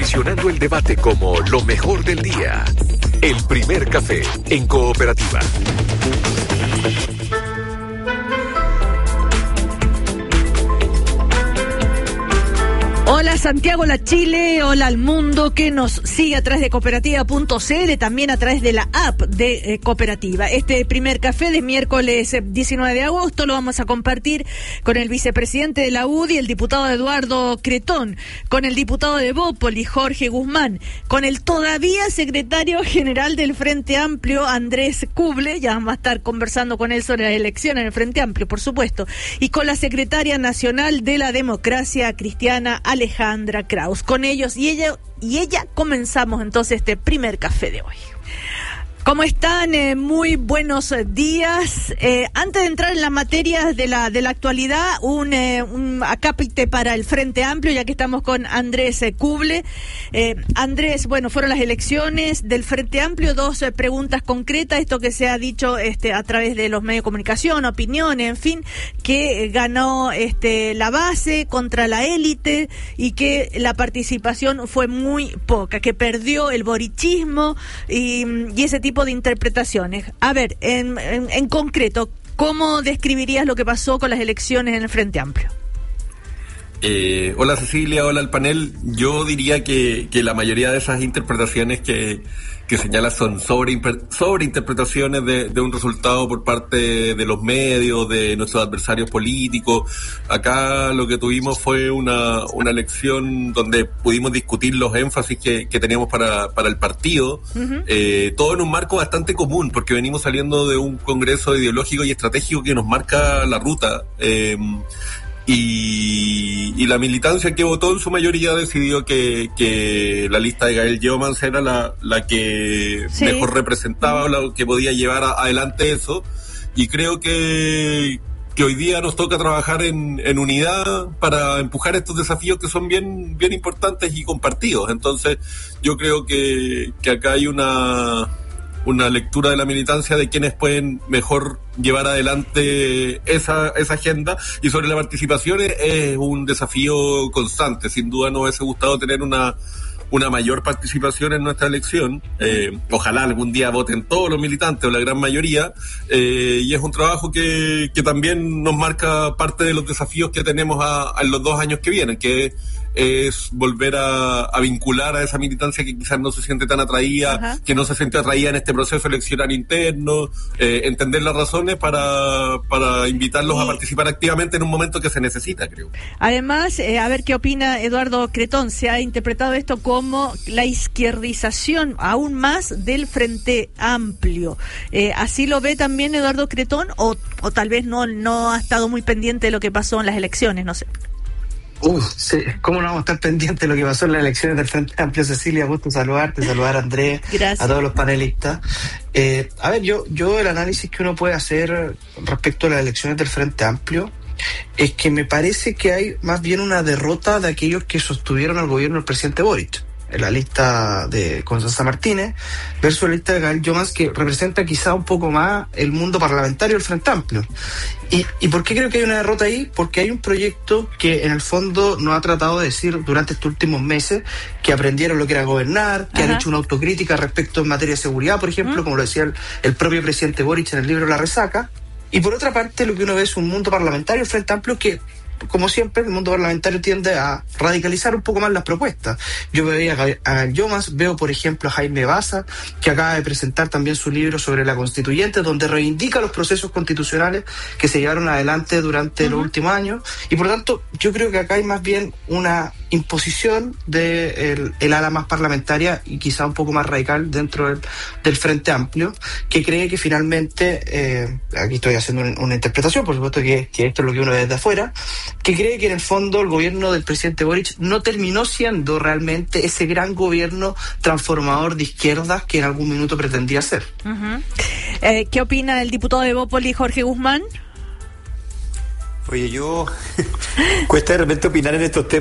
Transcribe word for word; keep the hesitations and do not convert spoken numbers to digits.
posicionando el debate como lo mejor del día. El primer café en Cooperativa. Hola Santiago, hola Chile, hola al mundo que nos sigue a través de cooperativa punto c l, también a través de la app de eh, Cooperativa. Este primer café de miércoles diecinueve de agosto lo vamos a compartir con el vicepresidente de la U D I, el diputado Eduardo Cretón, con el diputado de Bópoli, Jorge Guzmán, con el todavía secretario general del Frente Amplio, Andrés Kuble, ya vamos a estar conversando con él sobre la elección en el Frente Amplio, por supuesto, y con la secretaria nacional de la Democracia Cristiana, Alejandra Kraus. Con ellos y ella y ella comenzamos entonces este primer café de hoy. ¿Cómo están? Eh, muy buenos días. Eh, antes de entrar en las materias de la de la actualidad, un, eh, un acápite para el Frente Amplio, ya que estamos con Andrés eh, Kuble. Eh, Andrés, bueno, fueron las elecciones del Frente Amplio, dos eh, preguntas concretas, esto que se ha dicho este a través de los medios de comunicación, opiniones, en fin, que eh, ganó este la base contra la élite y que la participación fue muy poca, que perdió el borichismo y, y ese tipo de interpretaciones. A ver, en, en, en concreto, ¿cómo describirías lo que pasó con las elecciones en el Frente Amplio? Eh, hola Cecilia, hola al panel. Yo diría que, que la mayoría de esas interpretaciones que, que señalas son sobre, sobreinterpretaciones de, de un resultado por parte de los medios, de nuestros adversarios políticos. Acá lo que tuvimos fue una, una elección donde pudimos discutir los énfasis que, que teníamos para, para el partido, uh-huh. eh, todo en un marco bastante común, porque venimos saliendo de un congreso ideológico y estratégico que nos marca la ruta. Eh, Y, y la militancia que votó en su mayoría decidió que, que la lista de Gael Yeomans era la, la que sí. mejor representaba, o la que podía llevar a, adelante eso. Y creo que, que hoy día nos toca trabajar en, en unidad para empujar estos desafíos que son bien, bien importantes y compartidos. Entonces, yo creo que, que acá hay una... una lectura de la militancia de quienes pueden mejor llevar adelante esa esa agenda, y sobre la participación es, es un desafío constante. Sin duda nos hubiese gustado tener una una mayor participación en nuestra elección, eh, ojalá algún día voten todos los militantes o la gran mayoría, eh, y es un trabajo que, que también nos marca parte de los desafíos que tenemos a, a los dos años que vienen, que es volver a, a vincular a esa militancia que quizás no se siente tan atraída, Ajá. que no se siente atraída en este proceso electoral interno, eh, entender las razones para, para invitarlos y... a participar activamente en un momento que se necesita, creo. Además, eh, a ver qué opina Eduardo Cretón, se ha interpretado esto como la izquierdización aún más del Frente Amplio. Eh, ¿Así lo ve también Eduardo Cretón o, o tal vez no, no ha estado muy pendiente de lo que pasó en las elecciones? No sé. Uh, sí. ¿Cómo no vamos a estar pendientes de lo que pasó en las elecciones del Frente Amplio? Cecilia, gusto saludarte, saludar a Andrés, Gracias. A todos los panelistas. Eh, a ver, yo, yo el análisis que uno puede hacer respecto a las elecciones del Frente Amplio es que me parece que hay más bien una derrota de aquellos que sostuvieron al gobierno del presidente Boric, en la lista de Constanza Martínez versus la lista de Gael Yeomans, que representa quizá un poco más el mundo parlamentario del Frente Amplio. ¿Y, ¿Y por qué creo que hay una derrota ahí? Porque hay un proyecto que en el fondo nos ha tratado de decir durante estos últimos meses que aprendieron lo que era gobernar, que Ajá. han hecho una autocrítica respecto en materia de seguridad, por ejemplo, ¿Mm? como lo decía el, el propio presidente Boric en el libro La Resaca. Y por otra parte, lo que uno ve es un mundo parlamentario, el Frente Amplio, que como siempre, el mundo parlamentario tiende a radicalizar un poco más las propuestas. Yo veía a Gael Yeomans, veo por ejemplo a Jaime Baza, que acaba de presentar también su libro sobre la constituyente, donde reivindica los procesos constitucionales que se llevaron adelante durante uh-huh. los últimos años, y por lo tanto yo creo que acá hay más bien una imposición del de ala más parlamentaria y quizá un poco más radical dentro del, del Frente Amplio, que cree que finalmente, eh, aquí estoy haciendo una, una interpretación, por supuesto que, que esto es lo que uno ve desde afuera, que cree que en el fondo el gobierno del presidente Boric no terminó siendo realmente ese gran gobierno transformador de izquierdas que en algún minuto pretendía ser. Uh-huh. Eh, ¿Qué opina el diputado de Bópoli, Jorge Guzmán? Oye, yo cuesta de repente opinar en estos temas.